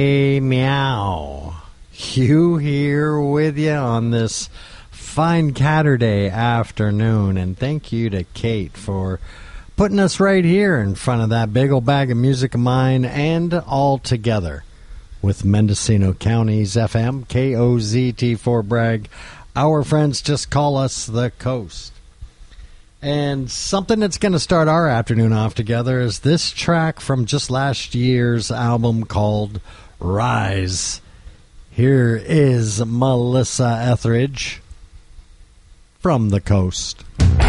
Hey, meow. Hugh here with you on this fine Catterday afternoon, and thank you to Kate for putting us right here in front of that big old bag of music of mine and all together with Mendocino County's FM, KOZT Fort Bragg. Our friends just call us the Coast. And something that's going to start our afternoon off together is this track from just last year's album called Rise. Here is Melissa Etheridge from the Coast.